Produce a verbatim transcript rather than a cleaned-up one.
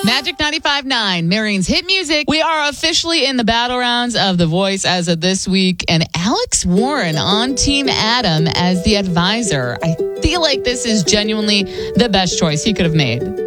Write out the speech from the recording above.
Magic ninety-five point nine, Marion's hit music. We are officially in the battle rounds of The Voice as of this week, and Alex Warren on Team Adam as the advisor. I feel like this is genuinely the best choice he could have made.